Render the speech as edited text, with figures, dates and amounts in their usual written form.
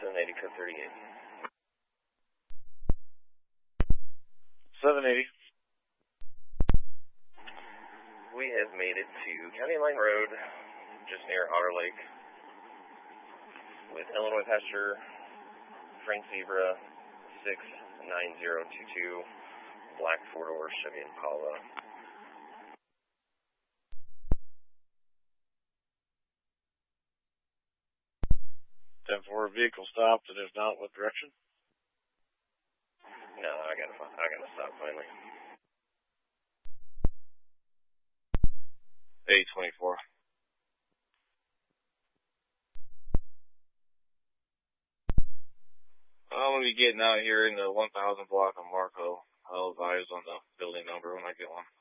780 code 38. 780. We have made it to County Line Road, just near Otter Lake, with Illinois Passenger Frank Zebra 69022, black 4-door Chevy Impala. 10-4 vehicle stopped, and if not, what direction? No, I gotta stop finally. 824. I'm going to be getting out here in the 1000 block of Marco. I'll advise on the building number when I get one.